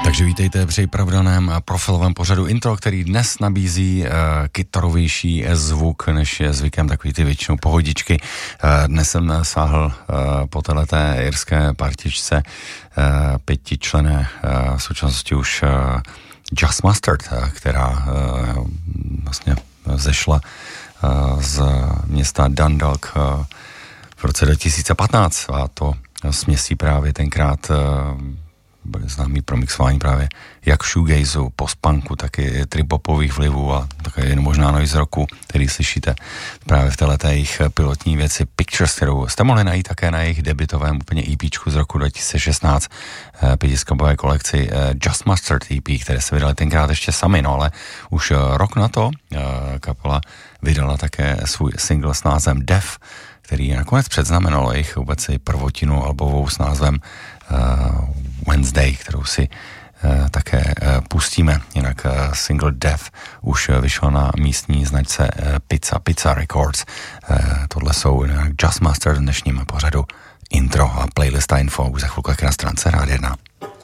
Takže vítejte při pravidelném profilovém pořadu Intro, který dnes nabízí kytarovější zvuk, než je zvykem, takový ty většinou pohodičky. Dnes jsem sáhl po téhleté irské partičce pětičlenné, v současnosti už Just Mustard, která vlastně zešla z města Dundalk v roce 2015 a to směsí právě tenkrát byli známý pro mixování právě jak shoegazu, post-punku, tak i tripopových vlivů a také jen možná noise rocku, který slyšíte právě v této jejich pilotní věci Pictures, kterou jste mohli najít také na jejich debutovém úplně EPčku z roku 2016, pětiskobové kolekci Just Mustard EP, které se vydali tenkrát ještě sami, no ale už rok na to kapela vydala také svůj single s názvem Death, který nakonec předznamenalo jejich vůbec i prvotinu albovou s názvem Wednesday, kterou si také pustíme. Jinak single Death už vyšel na místní značce Pizza Records. Tohle jsou Just Mustard v dnešním pořadu Intro a playlista info už za chvilku na stránce Rádia 1.